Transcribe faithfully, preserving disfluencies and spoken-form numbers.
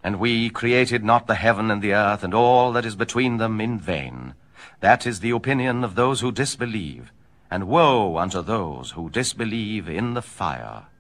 And we created not the heaven and the earth, and all that is between them, in vain. That is the opinion of those who disbelieve, and woe unto those who disbelieve in the fire.